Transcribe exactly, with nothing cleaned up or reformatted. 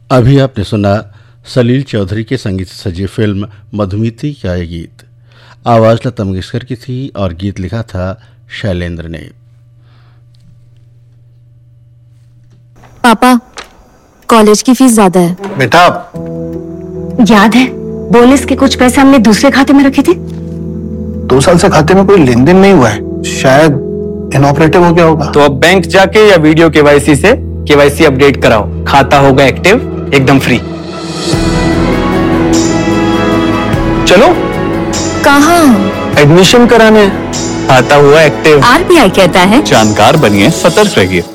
अभी आपने सुना सलील चौधरी के संगीत से सजी फिल्म मधुमिता का ये गीत। आवाज लता मंगेशकर की थी और गीत लिखा था शैलेंद्र ने। पापा, कॉलेज की फीस ज्यादा है। बेटा, याद है बोनस के कुछ पैसे हमने दूसरे खाते में रखे थे? दो साल से खाते में कोई लेन देन नहीं हुआ है, शायद इनऑपरेटिव हो गया होगा। तो अब बैंक जाके या वीडियो केवाईसी से केवाईसी अपडेट कराओ, खाता होगा एक्टिव एकदम फ्री। चलो। कहाँ? एडमिशन कराने। खाता हुआ एक्टिव। आरबीआई कहता है जानकार बनिए, सतर्क रहिए।